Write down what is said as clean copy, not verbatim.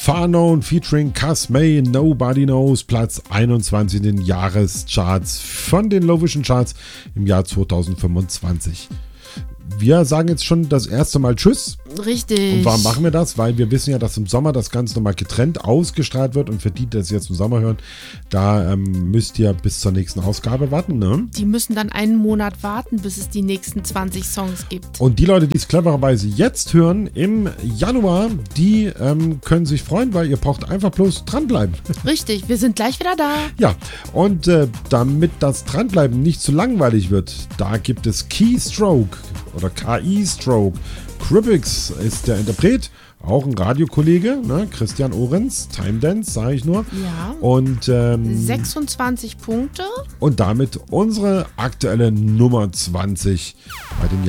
Far Known featuring Cass May, Nobody Knows, Platz 21 in den Jahrescharts von den Low-Vision Charts im Jahr 2025. Wir sagen jetzt schon das erste Mal Tschüss. Richtig. Und warum machen wir das? Weil wir wissen ja, dass im Sommer das Ganze nochmal getrennt ausgestrahlt wird. Und für die, die das jetzt im Sommer hören, da müsst ihr bis zur nächsten Ausgabe warten. Ne? Die müssen dann einen Monat warten, bis es die nächsten 20 Songs gibt. Und die Leute, die es clevererweise jetzt hören, im Januar, die können sich freuen, weil ihr braucht einfach bloß dranbleiben. Richtig, wir sind gleich wieder da. Ja, und damit das Dranbleiben nicht zu langweilig wird, da gibt es Keystroke oder KI-Stroke. Cribix ist der Interpret, auch ein Radiokollege, ne? Christian Ohrens, Time Dance, sage ich nur. Ja. Und 26 Punkte. Und damit unsere aktuelle Nummer 20 bei den